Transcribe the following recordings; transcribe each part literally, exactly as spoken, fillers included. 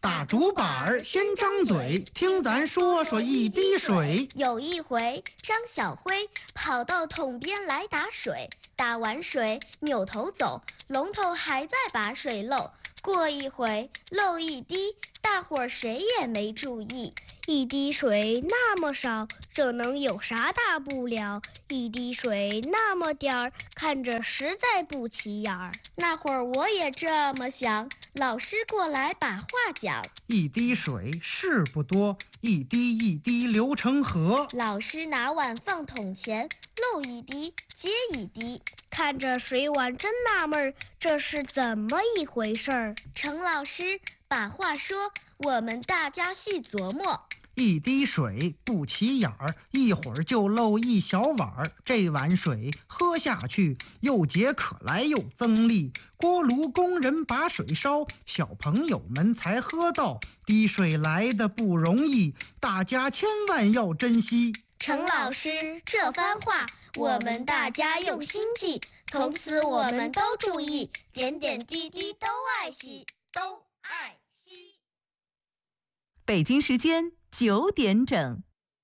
打竹板儿先张嘴，听咱说说一滴水。 有一回，张小辉跑到桶边来打水，打完水扭头走，龙头还在把水漏。过一会漏一滴，大伙儿谁也没注意。 一滴水那么少，这能有啥大不了？一滴水那么点儿，看着实在不起眼儿。 那会儿我也这么想，老师过来把话讲。 一滴水是不多，一滴一滴流成河。 老师拿碗放桶前，漏一滴接一滴。 看着水碗真纳闷儿，这是怎么一回事儿？ 程老师把话说，我们大家细琢磨。 一滴水不起眼儿，一会儿就漏一小碗儿。这碗水喝下去，又解渴来又增力。锅炉工人把水烧，小朋友们才喝到。滴水来的不容易，大家千万要珍惜。 程老师这番话，我们大家用心记，从此我们都注意，点点滴滴都爱惜，都爱惜。 北京时间九点整。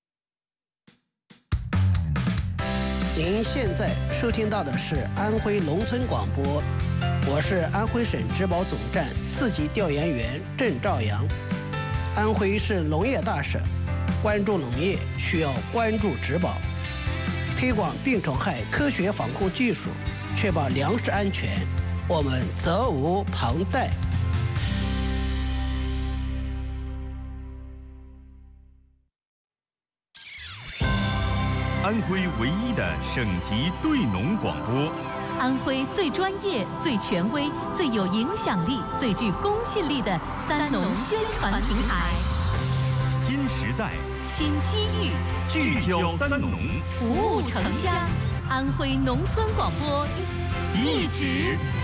您现在收听到的是安徽农村广播，我是安徽省植保总站四级调研员郑兆阳。安徽是农业大省，关注农业需要关注植保，推广病虫害科学防控技术，确保粮食安全，我们责无旁贷。 安徽唯一的省级对农广播， 安徽最专业、最权威、最有影响力、最具公信力的三农宣传平台。 新时代， 新机遇， 聚焦三农， 服务城乡。安徽农村广播，一直